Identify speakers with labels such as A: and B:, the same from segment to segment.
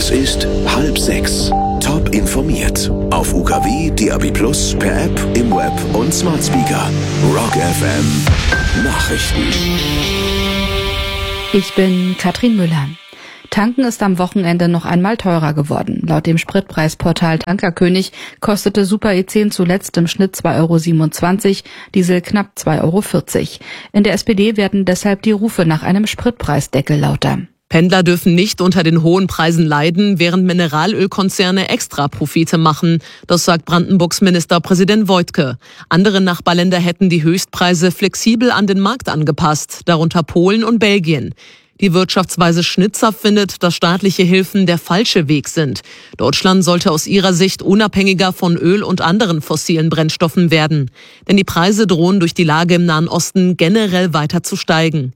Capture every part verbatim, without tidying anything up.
A: Es ist halb sechs. Top informiert. Auf U K W, D A B Plus, per App, im Web und Smart Speaker. Rock F M. Nachrichten.
B: Ich bin Katrin Müller. Tanken ist am Wochenende noch einmal teurer geworden. Laut dem Spritpreisportal Tankerkönig kostete Super E zehn zuletzt im Schnitt zwei Euro siebenundzwanzig, Diesel knapp zwei Euro vierzig. In der S P D werden deshalb die Rufe nach einem Spritpreisdeckel lauter.
C: Pendler dürfen nicht unter den hohen Preisen leiden, während Mineralölkonzerne Extraprofite machen. Das sagt Brandenburgs Ministerpräsident Woidke. Andere Nachbarländer hätten die Höchstpreise flexibel an den Markt angepasst, darunter Polen und Belgien. Die Wirtschaftsweise Schnitzer findet, dass staatliche Hilfen der falsche Weg sind. Deutschland sollte aus ihrer Sicht unabhängiger von Öl und anderen fossilen Brennstoffen werden. Denn die Preise drohen durch die Lage im Nahen Osten generell weiter zu steigen.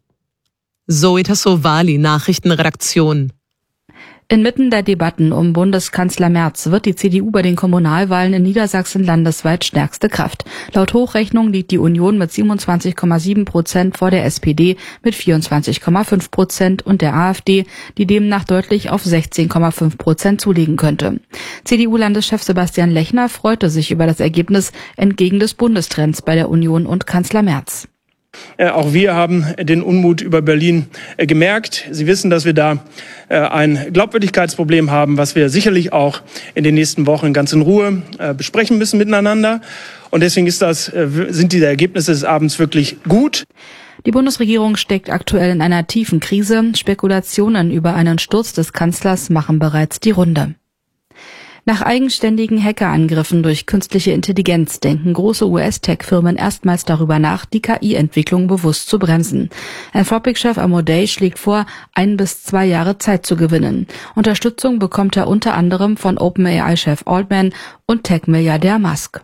C: Zoe Tassovali, Nachrichtenredaktion.
B: Inmitten der Debatten um Bundeskanzler Merz wird die C D U bei den Kommunalwahlen in Niedersachsen landesweit stärkste Kraft. Laut Hochrechnung liegt die Union mit siebenundzwanzig Komma sieben Prozent vor der S P D mit vierundzwanzig Komma fünf Prozent und der AfD, die demnach deutlich auf sechzehn Komma fünf Prozent zulegen könnte. C D U-Landeschef Sebastian Lechner freute sich über das Ergebnis entgegen des Bundestrends bei der Union und Kanzler Merz.
D: Äh, auch wir haben den Unmut über Berlin äh, gemerkt. Sie wissen, dass wir da äh, ein Glaubwürdigkeitsproblem haben, was wir sicherlich auch in den nächsten Wochen ganz in Ruhe äh, besprechen müssen miteinander. Und deswegen ist das, äh, sind diese Ergebnisse des Abends wirklich gut.
B: Die Bundesregierung steckt aktuell in einer tiefen Krise. Spekulationen über einen Sturz des Kanzlers machen bereits die Runde. Nach eigenständigen Hackerangriffen durch künstliche Intelligenz denken große U S-Tech-Firmen erstmals darüber nach, die K I-Entwicklung bewusst zu bremsen. Anthropic-Chef Amodei schlägt vor, ein bis zwei Jahre Zeit zu gewinnen. Unterstützung bekommt er unter anderem von OpenAI-Chef Altman und Tech-Milliardär Musk.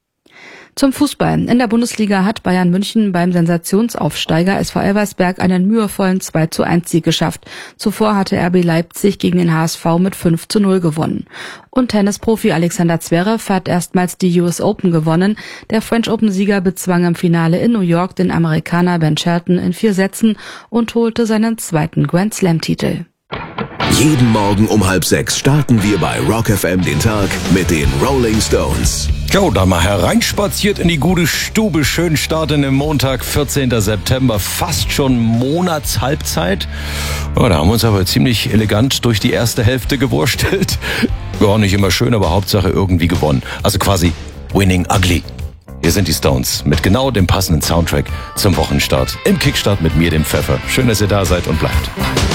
B: Zum Fußball. In der Bundesliga hat Bayern München beim Sensationsaufsteiger S V Elversberg einen mühevollen zwei zu eins Sieg geschafft. Zuvor hatte R B Leipzig gegen den H S V mit fünf zu null gewonnen. Und Tennisprofi Alexander Zverev hat erstmals die U S Open gewonnen. Der French Open-Sieger bezwang im Finale in New York den Amerikaner Ben Shelton in vier Sätzen und holte seinen zweiten Grand Slam-Titel.
A: Jeden Morgen um halb sechs starten wir bei Rock F M den Tag mit den Rolling Stones.
E: Jo, da mal hereinspaziert in die gute Stube. Schön starten im Montag, vierzehnten September. Fast schon Monatshalbzeit. Ja, da haben wir uns aber ziemlich elegant durch die erste Hälfte gewurstelt. Ja, nicht immer schön, aber Hauptsache irgendwie gewonnen. Also quasi winning ugly. Hier sind die Stones mit genau dem passenden Soundtrack zum Wochenstart. Im Kickstart mit mir, dem Pfeffer. Schön, dass ihr da seid und bleibt.